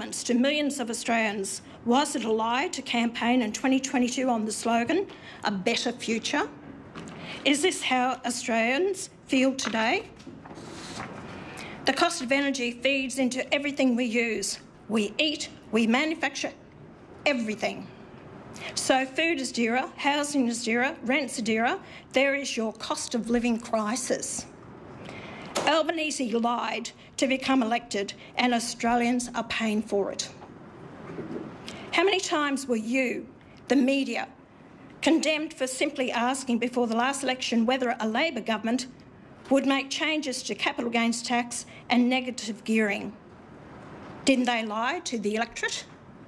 promise to millions of Australians? Was it a lie to campaign in 2022 on the slogan, a better future? Is this how Australians feel today? The cost of energy feeds into everything we use. We eat, we manufacture, everything. So food is dearer, housing is dearer, rents are dearer. There is your cost of living crisis. Albanese lied to become elected, and Australians are paying for it. How many times were you, the media, condemned for simply asking before the last election whether a Labor government would make changes to capital gains tax and negative gearing? Didn't they lie to the electorate?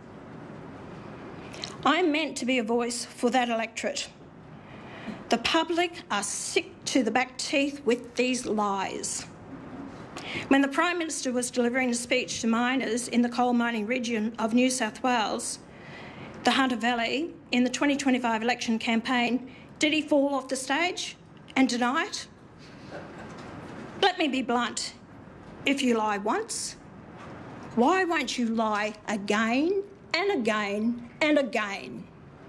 I'm meant to be a voice for that electorate. The public are sick to the back teeth with these lies. When the Prime Minister was delivering a speech to miners in the coal mining region of New South Wales, the Hunter Valley, in the 2025 election campaign, did he fall off the stage and deny it? Let me be blunt. If you lie once, why won't you lie again and again and again?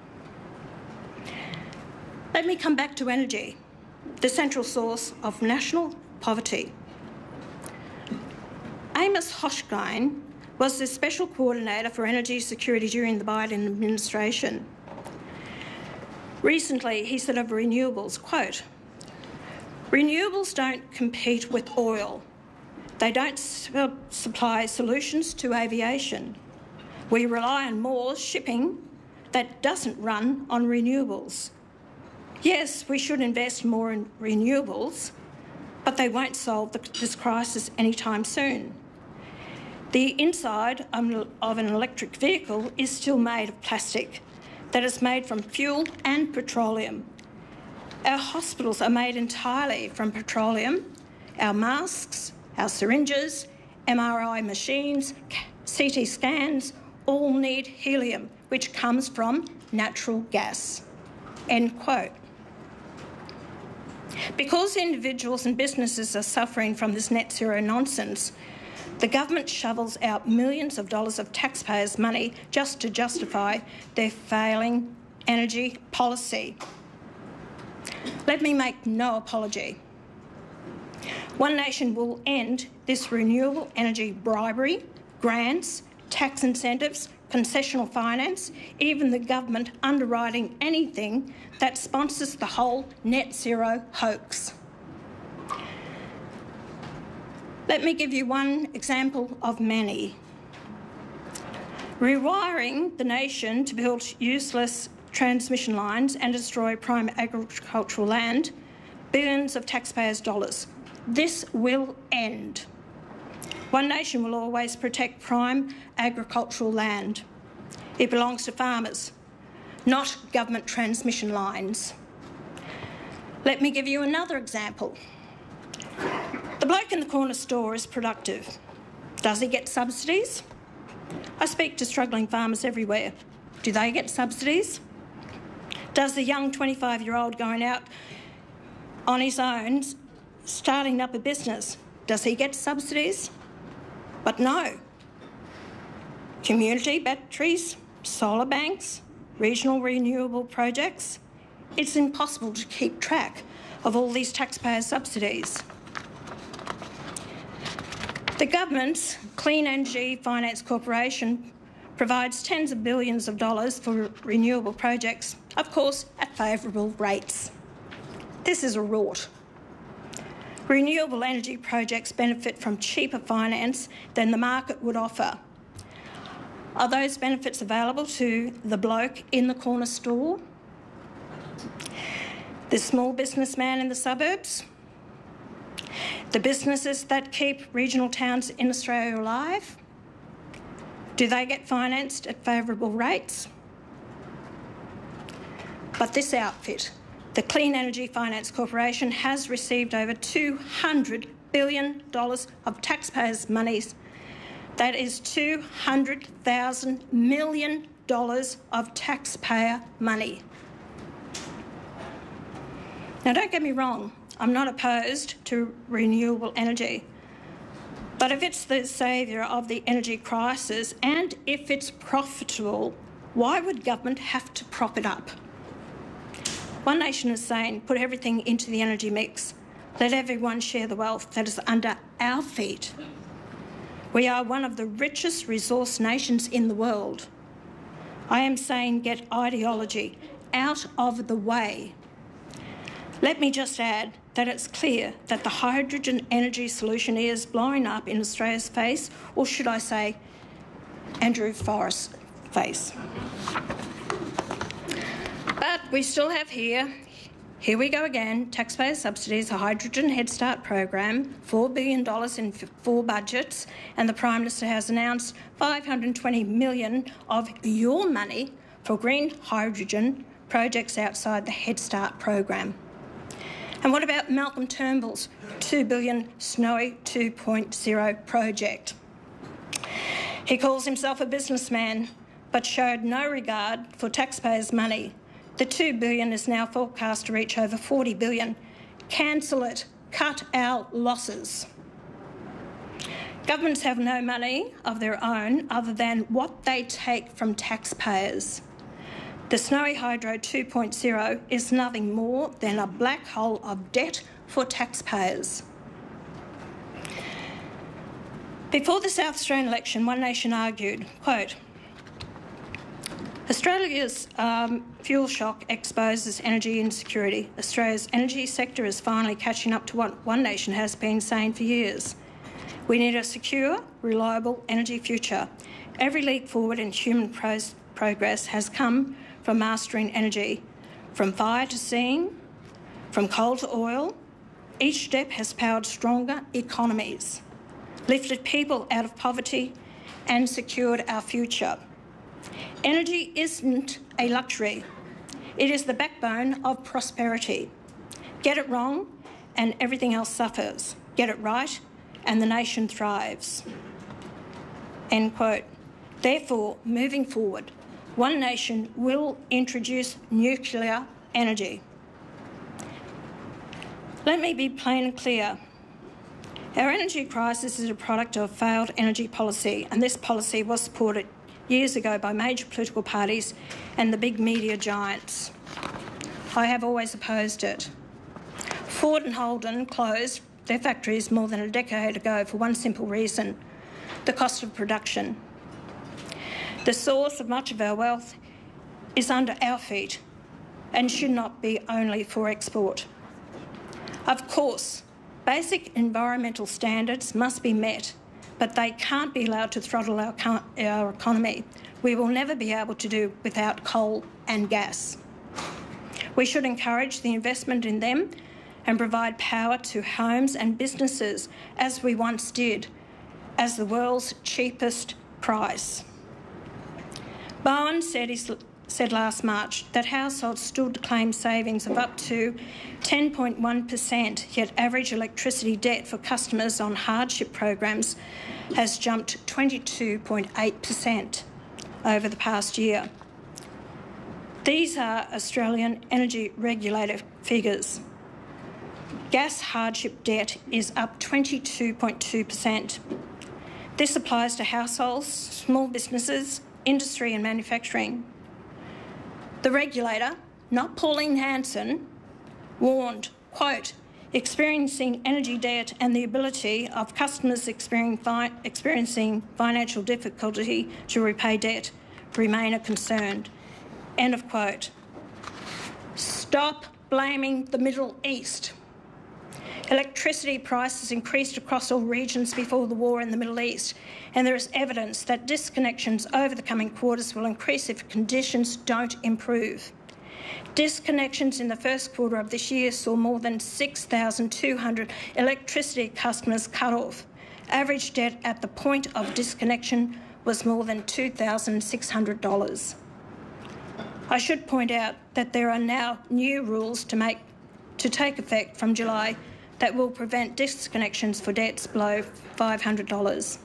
Let me come back to energy, the central source of national poverty. Amos Hochstein was the Special Coordinator for Energy Security during the Biden administration. Recently, he said of renewables, quote, "Renewables don't compete with oil. They don't supply solutions to aviation. We rely on more shipping that doesn't run on renewables. Yes, we should invest more in renewables, but they won't solve this crisis anytime soon. The inside of an electric vehicle is still made of plastic that is made from fuel and petroleum. Our hospitals are made entirely from petroleum. Our masks, our syringes, MRI machines, CT scans all need helium, which comes from natural gas." End quote. Because individuals and businesses are suffering from this net zero nonsense, the government shovels out millions of dollars of taxpayers' money just to justify their failing energy policy. Let me make no apology. One Nation will end this renewable energy bribery, grants, tax incentives, concessional finance, even the government underwriting anything that sponsors the whole net zero hoax. Let me give you one example of many. Rewiring the nation to build useless transmission lines and destroy prime agricultural land, billions of taxpayers' dollars. This will end. One Nation will always protect prime agricultural land. It belongs to farmers, not government transmission lines. Let me give you another example. The bloke in the corner store is productive. Does he get subsidies? I speak to struggling farmers everywhere. Do they get subsidies? Does the young 25-year-old going out on his own, starting up a business, does he get subsidies? But no. Community batteries, solar banks, regional renewable projects. It's impossible to keep track of all these taxpayer subsidies. The government's Clean Energy Finance Corporation provides tens of billions of dollars for renewable projects, of course at favourable rates. This is a rort. Renewable energy projects benefit from cheaper finance than the market would offer. Are those benefits available to the bloke in the corner store? The small businessman in the suburbs? The businesses that keep regional towns in Australia alive? Do they get financed at favourable rates? But this outfit, the Clean Energy Finance Corporation, has received over $200 billion of taxpayers' monies. That is $200,000 million of taxpayer money. Now, don't get me wrong, I'm not opposed to renewable energy, but But if it's the saviour of the energy crisis and if it's profitable, why would government have to prop it up? One Nation is saying, put everything into the energy mix. Let everyone share the wealth that is under our feet. We are one of the richest resource nations in the world. I am saying get ideology out of the way. Let me just add that it's clear that the hydrogen energy solution is blowing up in Australia's face, or should I say, Andrew Forrest's face. But we still have here we go again, taxpayer subsidies, a hydrogen Head Start program, $4 billion in 4 budgets, and the Prime Minister has announced $520 million of your money for green hydrogen projects outside the Head Start program. And what about Malcolm Turnbull's $2 billion Snowy 2.0 project? He calls himself a businessman, but showed no regard for taxpayers' money. The $2 billion is now forecast to reach over $40 billion. Cancel it. Cut our losses. Governments have no money of their own other than what they take from taxpayers. The Snowy Hydro 2.0 is nothing more than a black hole of debt for taxpayers. Before the South Australian election, One Nation argued, quote, Australia's fuel shock exposes energy insecurity. Australia's energy sector is finally catching up to what One Nation has been saying for years. We need a secure, reliable energy future. Every leap forward in human progress has come from mastering energy, from fire to steam, from coal to oil. Each step has powered stronger economies, lifted people out of poverty and secured our future. Energy isn't a luxury. It is the backbone of prosperity. Get it wrong and everything else suffers. Get it right and the nation thrives. End quote. Therefore, moving forward, One Nation will introduce nuclear energy. Let me be plain and clear. Our energy crisis is a product of failed energy policy, and this policy was supported years ago by major political parties and the big media giants. I have always opposed it. Ford and Holden closed their factories more than a decade ago for one simple reason: the cost of production. The source of much of our wealth is under our feet and should not be only for export. Of course, basic environmental standards must be met, but they can't be allowed to throttle our economy. We will never be able to do without coal and gas. We should encourage the investment in them and provide power to homes and businesses, as we once did, as the world's cheapest price. Bowen said last March that households still claim savings of up to 10.1%, yet average electricity debt for customers on hardship programs has jumped 22.8% over the past year. These are Australian Energy Regulator figures. Gas hardship debt is up 22.2%. This applies to households, small businesses, industry and manufacturing. The regulator, not Pauline Hanson, warned, quote, experiencing energy debt and the ability of customers experiencing financial difficulty to repay debt remain a concern, end of quote. Stop blaming the Middle East. Electricity prices increased across all regions before the war in the Middle East, and there is evidence that disconnections over the coming quarters will increase if conditions don't improve. Disconnections in the first quarter of this year saw more than 6,200 electricity customers cut off. Average debt at the point of disconnection was more than $2,600. I should point out that there are now new rules to take effect from July that will prevent disconnections for debts below $500.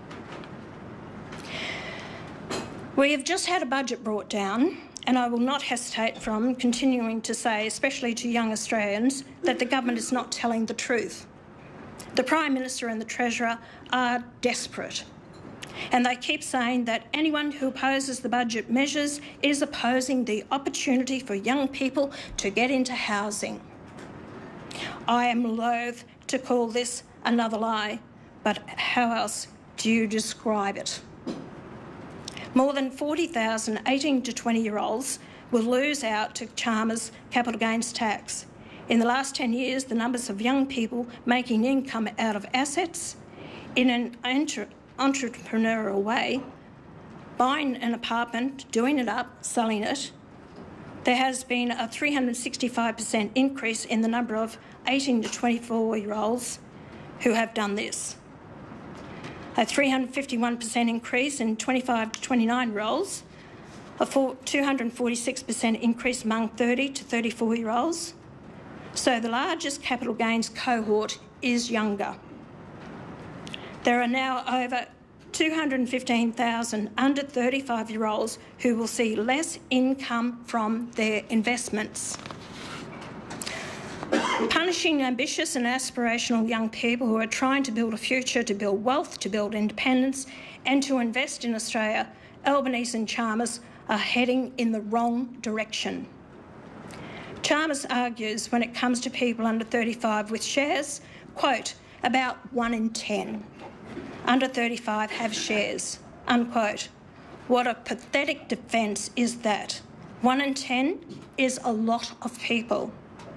We have just had a budget brought down, and I will not hesitate from continuing to say, especially to young Australians, that the government is not telling the truth. The Prime Minister and the Treasurer are desperate, and they keep saying that anyone who opposes the budget measures is opposing the opportunity for young people to get into housing. I am loath to call this another lie, but how else do you describe it? More than 40,000 18 to 20-year-olds will lose out to Chalmers capital gains tax. In the last 10 years, the numbers of young people making income out of assets in an entrepreneurial way, buying an apartment, doing it up, selling it, there has been a 365% increase in the number of 18 to 24-year-olds who have done this. A 351% increase in 25 to 29-year-olds, a 246% increase among 30 to 34-year-olds. So the largest capital gains cohort is younger. There are now over 215,000 under 35-year-olds who will see less income from their investments. Punishing ambitious and aspirational young people who are trying to build a future, to build wealth, to build independence and to invest in Australia, Albanese and Chalmers are heading in the wrong direction. Chalmers argues when it comes to people under 35 with shares, quote, about 1 in 10 under 35 have shares, unquote. What a pathetic defence is that. 1 in 10 is a lot of people.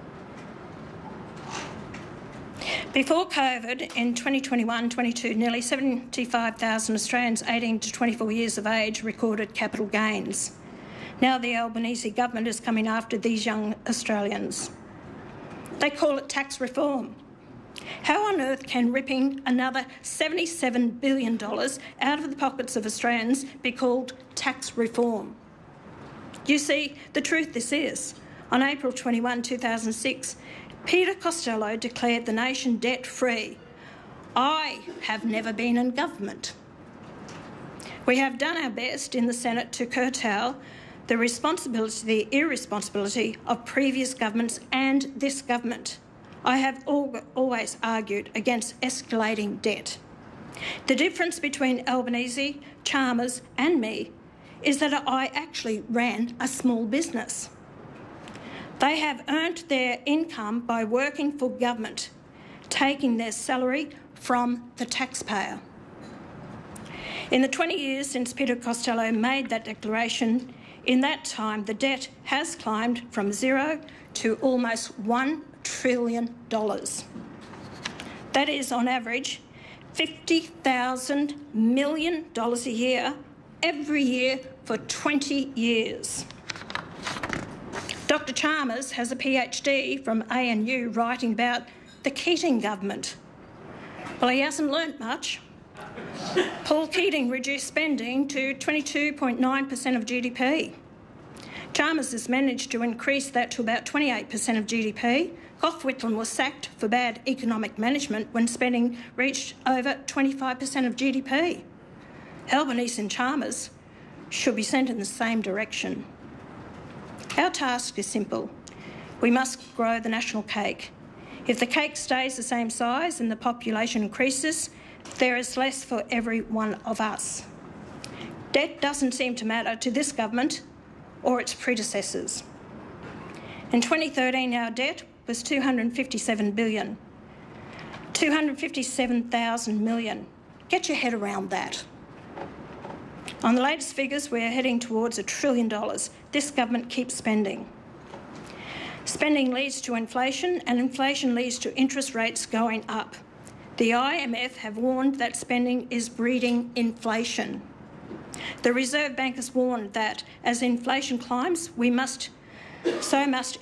Before COVID, in 2021-22, nearly 75,000 Australians 18 to 24 years of age recorded capital gains. Now the Albanese government is coming after these young Australians. They call it tax reform. How on earth can ripping another $77 billion out of the pockets of Australians be called tax reform? You see, the truth this is, on April 21, 2006, Peter Costello declared the nation debt-free. I have never been in government. We have done our best in the Senate to curtail the irresponsibility of previous governments and this government. I have always argued against escalating debt. The difference between Albanese, Chalmers and me is that I actually ran a small business. They have earned their income by working for government, taking their salary from the taxpayer. In the 20 years since Peter Costello made that declaration, in that time the debt has climbed from zero to almost $1 trillion. That is, on average, $50,000 million a year, every year for 20 years. Dr Chalmers has a PhD from ANU writing about the Keating government. Well, he hasn't learnt much. Paul Keating reduced spending to 22.9% of GDP. Chalmers has managed to increase that to about 28% of GDP. Gough Whitlam was sacked for bad economic management when spending reached over 25% of GDP. Albanese and Chalmers should be sent in the same direction. Our task is simple. We must grow the national cake. If the cake stays the same size and the population increases, there is less for every one of us. Debt doesn't seem to matter to this government or its predecessors. In 2013, our debt was $257 billion. 257,000 million. Get your head around that. On the latest figures, we're heading towards $1 trillion. This government keeps spending. Spending leads to inflation, and inflation leads to interest rates going up. The IMF have warned that spending is breeding inflation. The Reserve Bank has warned that as inflation climbs, so must